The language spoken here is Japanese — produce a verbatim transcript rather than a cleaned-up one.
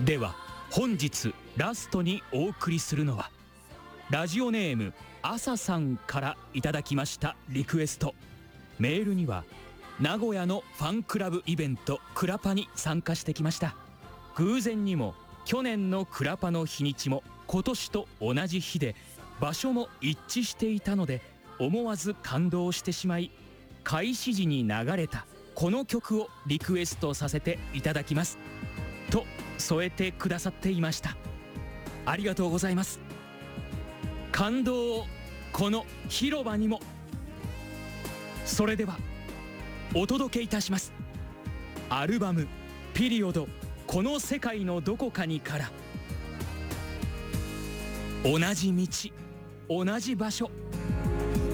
では本日ラストにお送りするのはラジオネーム朝さんからいただきましたリクエスト。メールには名古屋のファンクラブイベントクラパに参加してきました。偶然にも去年のクラパの日にちも今年と同じ日で場所も一致していたので思わず感動してしまい、開始時に流れたこの曲をリクエストさせていただきますと添えてくださっていました。ありがとうございます。感動をこの広場にも。それではお届けいたします。アルバム「ピリオドこの世界のどこかに」から。同じ道同じ場所